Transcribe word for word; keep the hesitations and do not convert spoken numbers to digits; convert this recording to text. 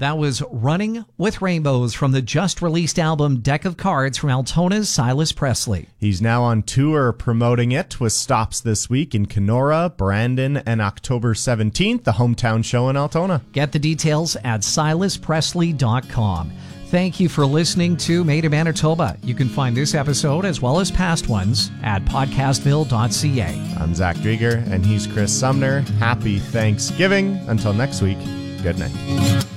That was Running with Rainbows from the just-released album Deck of Cards from Altona's Silas Presley. He's now on tour promoting it with stops this week in Kenora, Brandon, and October seventeenth, the hometown show in Altona. Get the details at silas presley dot com. Thank you for listening to Made in Manitoba. You can find this episode as well as past ones at podcastville dot c a. I'm Zach Drieger, and he's Chris Sumner. Happy Thanksgiving. Until next week, good night.